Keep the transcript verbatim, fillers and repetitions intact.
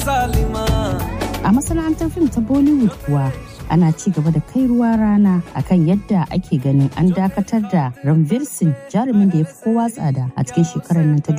A masana'antar fim ta Bollywood kuwa ana ci gaba da kai ruwa rana akan yadda ake ganin an dakatar da Ranveer Singh, jarumin da ya fi kowa tsada a cikin shekarar nan ta